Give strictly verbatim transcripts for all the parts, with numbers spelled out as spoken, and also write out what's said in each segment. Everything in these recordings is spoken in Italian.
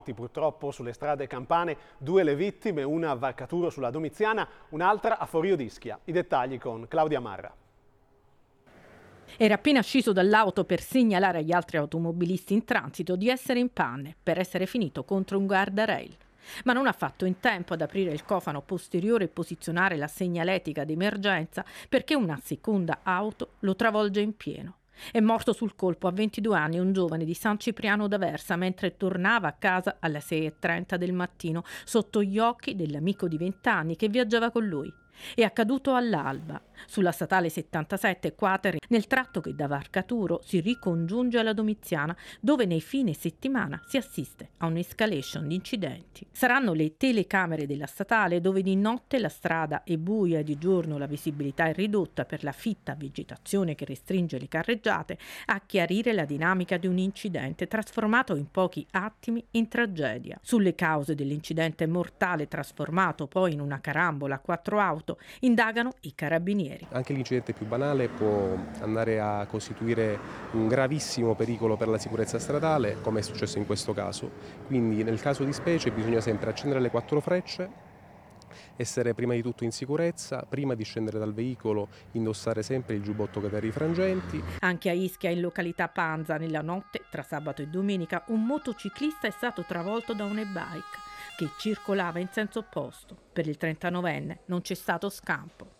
Purtroppo sulle strade campane due le vittime, una a Varcaturo sulla Domiziana, un'altra a Forio d'Ischia. I dettagli con Claudia Marra. Era appena sceso dall'auto per segnalare agli altri automobilisti in transito di essere in panne per essere finito contro un guardrail. Ma non ha fatto in tempo ad aprire il cofano posteriore e posizionare la segnaletica d'emergenza perché una seconda auto lo travolge in pieno. È morto sul colpo a ventidue anni un giovane di San Cipriano d'Aversa mentre tornava a casa alle sei e trenta del mattino sotto gli occhi dell'amico di vent'anni che viaggiava con lui. È accaduto all'alba, sulla statale settantasette Quater, nel tratto che da Varcaturo si ricongiunge alla Domiziana, dove nei fine settimana si assiste a un'escalation di incidenti. Saranno le telecamere della statale, dove di notte la strada è buia e di giorno la visibilità è ridotta per la fitta vegetazione che restringe le carreggiate, a chiarire la dinamica di un incidente trasformato in pochi attimi in tragedia. Sulle cause dell'incidente mortale trasformato poi in una carambola a quattro auto indagano i carabinieri. Anche l'incidente più banale può andare a costituire un gravissimo pericolo per la sicurezza stradale, come è successo in questo caso. Quindi nel caso di specie bisogna sempre accendere le quattro frecce, essere prima di tutto in sicurezza, prima di scendere dal veicolo indossare sempre il giubbotto per i frangenti. Anche a Ischia, in località Panza, nella notte tra sabato e domenica, un motociclista è stato travolto da un e-bike che circolava in senso opposto. Per il trentanovenne non c'è stato scampo.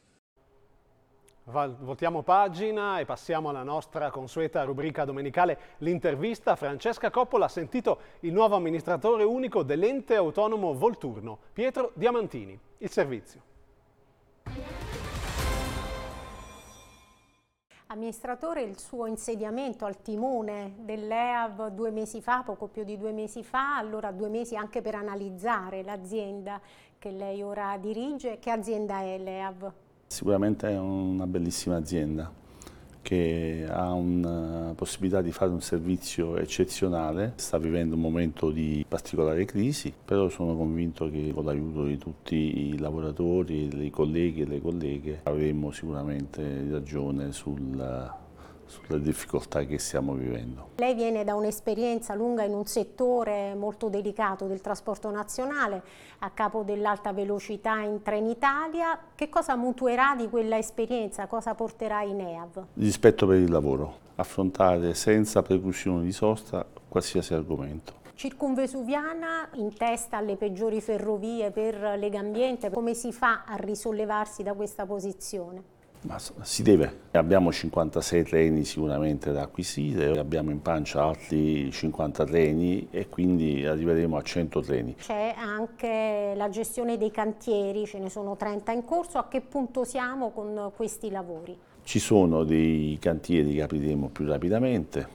Voltiamo pagina e passiamo alla nostra consueta rubrica domenicale, l'intervista. Francesca Coppola ha sentito il nuovo amministratore unico dell'ente autonomo Volturno, Pietro Diamantini. Il servizio. Amministratore, il suo insediamento al timone dell'E A V due mesi fa, poco più di due mesi fa, allora due mesi anche per analizzare l'azienda che lei ora dirige. Che azienda è l'E A V? Sicuramente è una bellissima azienda che ha una possibilità di fare un servizio eccezionale, sta vivendo un momento di particolare crisi, però sono convinto che con l'aiuto di tutti i lavoratori, i colleghi e le colleghe avremo sicuramente ragione sul sulle difficoltà che stiamo vivendo. Lei viene da un'esperienza lunga in un settore molto delicato del trasporto nazionale, a capo dell'alta velocità in Trenitalia. Che cosa mutuerà di quella esperienza? Cosa porterà in E A V? Rispetto per il lavoro, affrontare senza preclusioni di sosta qualsiasi argomento. Circumvesuviana, in testa alle peggiori ferrovie per Legambiente, come si fa a risollevarsi da questa posizione? Ma si deve. Abbiamo cinquantasei treni sicuramente da acquisire, abbiamo in pancia altri cinquanta treni e quindi arriveremo a cento treni. C'è anche la gestione dei cantieri, ce ne sono trenta in corso. A che punto siamo con questi lavori? Ci sono dei cantieri che apriremo più rapidamente.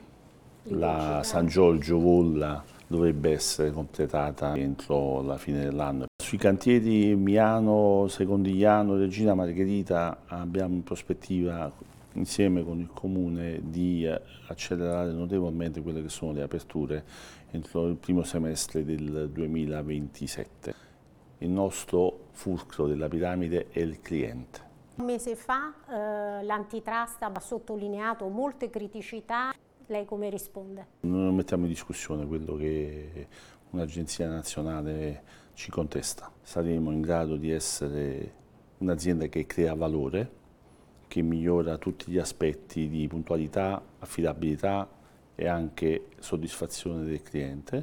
La San Giorgio Volla dovrebbe essere completata entro la fine dell'anno. Sui cantieri Miano, Secondigliano, Regina Margherita abbiamo in prospettiva, insieme con il Comune, di accelerare notevolmente quelle che sono le aperture entro il primo semestre del duemilaventisette. Il nostro fulcro della piramide è il cliente. Un mese fa eh, l'antitrust ha sottolineato molte criticità. Lei come risponde? Non mettiamo in discussione quello che un'agenzia nazionale ci contesta. Saremo in grado di essere un'azienda che crea valore, che migliora tutti gli aspetti di puntualità, affidabilità e anche soddisfazione del cliente.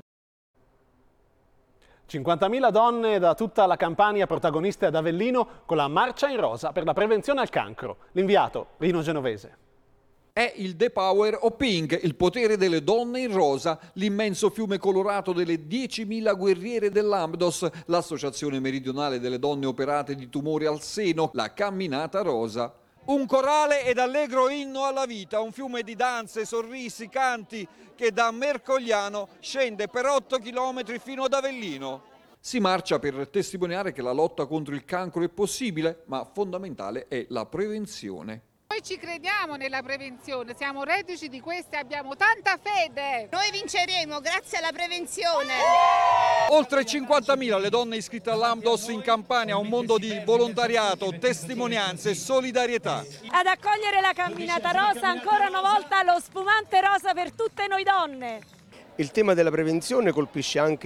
cinquantamila donne da tutta la Campania protagoniste ad Avellino con la Marcia in Rosa per la prevenzione al cancro. L'inviato Rino Genovese. È il The Power of Pink, il potere delle donne in rosa, l'immenso fiume colorato delle diecimila guerriere dell'Amdos, l'associazione meridionale delle donne operate di tumori al seno, la Camminata Rosa. Un corale ed allegro inno alla vita, un fiume di danze, sorrisi, canti che da Mercogliano scende per otto chilometri fino ad Avellino. Si marcia per testimoniare che la lotta contro il cancro è possibile, ma fondamentale è la prevenzione. Noi ci crediamo nella prevenzione, siamo reduci di questa e abbiamo tanta fede. Noi vinceremo grazie alla prevenzione. Oltre cinquantamila le donne iscritte all'Amdos in Campania, un mondo di volontariato, testimonianze e solidarietà. Ad accogliere la Camminata Rosa, ancora una volta lo spumante rosa per tutte noi donne. Il tema della prevenzione colpisce anche